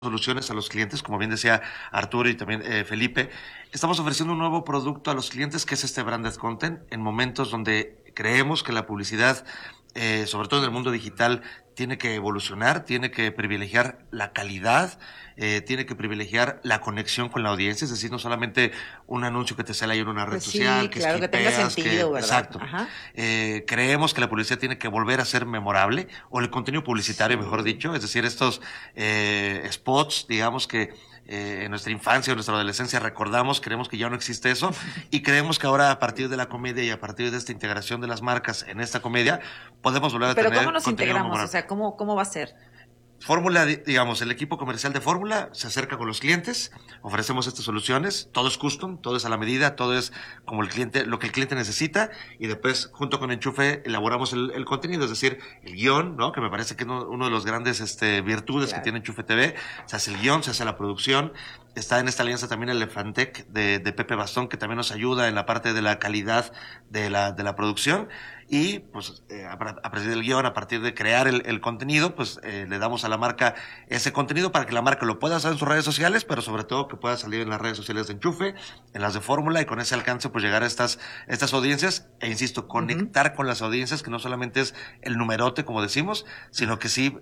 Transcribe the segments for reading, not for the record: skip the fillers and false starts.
soluciones a los clientes, como bien decía Arturo y también Felipe. Estamos ofreciendo un nuevo producto a los clientes que es este branded content en momentos donde creemos que la publicidad, sobre todo en el mundo digital, tiene que evolucionar, tiene que privilegiar la calidad, tiene que privilegiar la conexión con la audiencia, es decir, no solamente un anuncio que te sale ahí en una red Pues sí, social, claro, que tenga sentido, ¿verdad? exacto. Ajá. Creemos que la publicidad tiene que volver a ser memorable, o el contenido publicitario, Sí. mejor dicho, es decir, estos spots, digamos que en nuestra infancia o nuestra adolescencia recordamos, creemos que ya no existe eso, y creemos que ahora a partir de la comedia y a partir de esta integración de las marcas en esta comedia, podemos volver a Pero tener ¿cómo nos contenido integramos? memorable. O sea, ¿cómo va a ser? Fórmula, digamos, el equipo comercial de Fórmula se acerca con los clientes, ofrecemos estas soluciones, todo es custom, todo es a la medida, todo es como el cliente, lo que el cliente necesita, y después, junto con Enchufe, elaboramos el contenido, es decir, el guión, ¿no? Que me parece que es uno de los grandes virtudes Claro. que tiene Enchufe TV. Se hace el guión, se hace la producción. Está en esta alianza también el Elefantec de Pepe Bastón, que también nos ayuda en la parte de la calidad de la producción. Y pues a partir del guión, a partir de crear el contenido, pues le damos a la marca ese contenido para que la marca lo pueda hacer en sus redes sociales, pero sobre todo que pueda salir en las redes sociales de Enchufe, en las de Fórmula, y con ese alcance pues llegar a estas audiencias, e insisto, conectar con las audiencias, que no solamente es el numerote, como decimos, sino que sí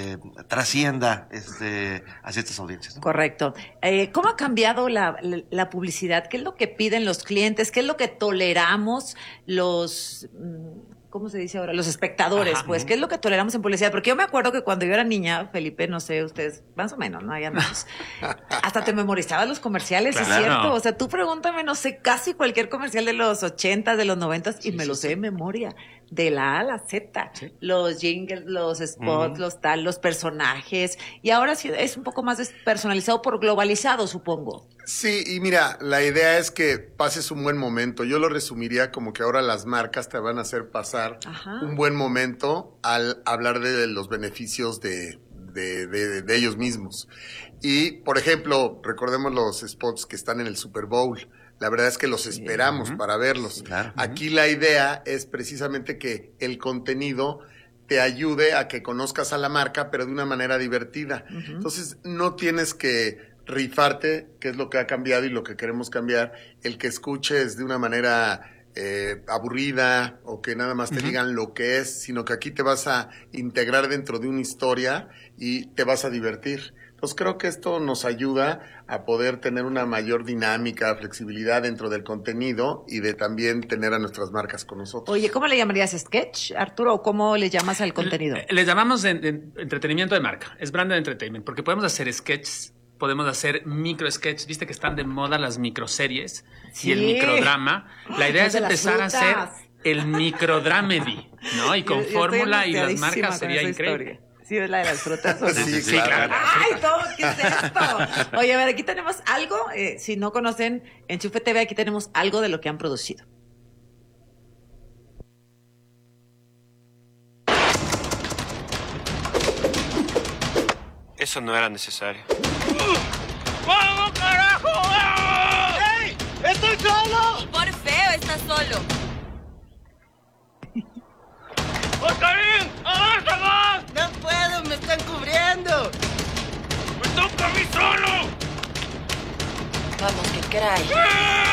trascienda hacia estas audiencias, ¿no? Correcto. ¿Cómo ha cambiado la publicidad? ¿Qué es lo que piden los clientes? ¿Qué es lo que toleramos los... ¿cómo se dice ahora? Los espectadores, Ajá. pues, ¿qué es lo que toleramos en publicidad? Porque yo me acuerdo que cuando yo era niña, Felipe, no sé, ustedes, más o menos, ¿no? Ya menos. Hasta te memorizabas los comerciales, ¿es Claro. cierto? O sea, tú pregúntame, no sé, casi cualquier comercial de los 80, de los 90 y Sí, me sí, lo sé de memoria. De la A a la Z. Sí. Los jingles, los spots, los personajes. Y ahora sí es un poco más personalizado por globalizado, supongo. Sí, y mira, la idea es que pases un buen momento. Yo lo resumiría como que ahora las marcas te van a hacer pasar Ajá. un buen momento al hablar de los beneficios de ellos mismos. Y, por ejemplo, recordemos los spots que están en el Super Bowl. La verdad es que los esperamos para verlos. Claro. Aquí la idea es precisamente que el contenido te ayude a que conozcas a la marca, pero de una manera divertida. Entonces, no tienes que rifarte, que es lo que ha cambiado y lo que queremos cambiar, el que escuches de una manera aburrida o que nada más te digan lo que es, sino que aquí te vas a integrar dentro de una historia y te vas a divertir. Entonces creo que esto nos ayuda a poder tener una mayor dinámica, flexibilidad dentro del contenido y de también tener a nuestras marcas con nosotros. Oye, ¿cómo le llamarías sketch, Arturo? ¿O cómo le llamas al contenido? Le llamamos de entretenimiento de marca. Es branded entertainment, porque podemos hacer sketches, podemos hacer micro sketches. Viste que están de moda las microseries Sí. y el microdrama. La idea Los es de las empezar a hacer frutas. el microdramedy, ¿no? Y con Yo estoy fórmula y las angustiadísima marcas con sería esa increíble. historia. Sí, es la de las frutas. ¿o no? Sí, Sí, claro. ¡Ay, todo! ¿Qué es esto? Oye, a ver, aquí tenemos algo. Si no conocen Enchufe TV, aquí tenemos algo de lo que han producido. Eso no era necesario. ¡Vamos, carajo! ¡Ey! ¡Estoy solo! Y por feo estás solo. ¡Oscarín! ¡Avanza más! No puedo, me están cubriendo. ¡Me toca a mí solo! Vamos, que cray. ¡Ah!